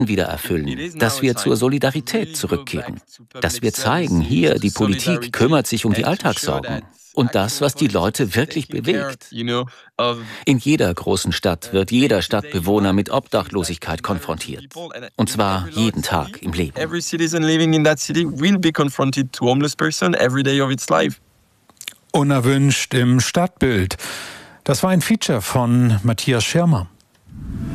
wieder erfüllen, dass wir zur Solidarität zurückkehren, dass wir zeigen, hier, die Politik kümmert sich um die Alltagssorgen und das, was die Leute wirklich bewegt. In jeder großen Stadt wird jeder Stadtbewohner mit Obdachlosigkeit konfrontiert. Und zwar jeden Tag im Leben. Unerwünscht im Stadtbild. Das war ein Feature von Matthias Schirmer.